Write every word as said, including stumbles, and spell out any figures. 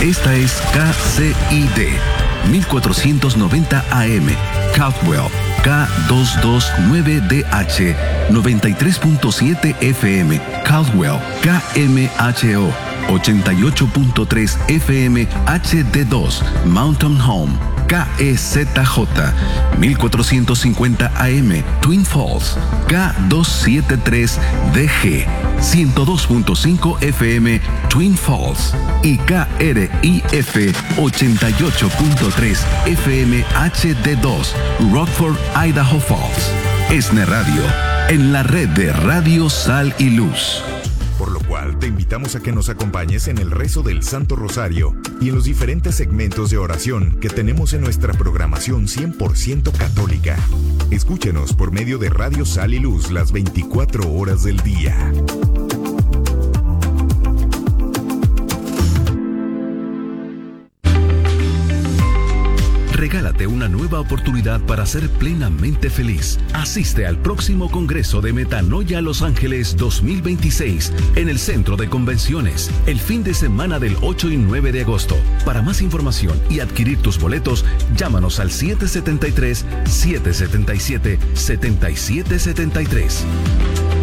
Esta es K C I D mil cuatrocientos noventa A M, Caldwell, K doscientos veintinueve D H, noventa y tres punto siete F M, Caldwell, K M H O, ochenta y ocho punto tres F M H D dos, Mountain Home, K E Z J, mil cuatrocientos cincuenta A M, Twin Falls, K doscientos setenta y tres D G, ciento dos punto cinco F M, Twin Falls, y K R I F ochenta y ocho punto tres F M H D dos, Rockford, Idaho Falls. ESNE Radio, en la red de Radio Sal y Luz. Por lo cual te invitamos a que nos acompañes en el rezo del Santo Rosario y en los diferentes segmentos de oración que tenemos en nuestra programación cien por ciento católica. Escúchenos por medio de Radio Sal y Luz las veinticuatro horas del día. Regálate una nueva oportunidad para ser plenamente feliz. Asiste al próximo Congreso de Metanoia Los Ángeles dos mil veintiséis en el Centro de Convenciones, el fin de semana del ocho y nueve de agosto. Para más información y adquirir tus boletos, llámanos al siete siete tres, siete siete siete, siete siete siete tres.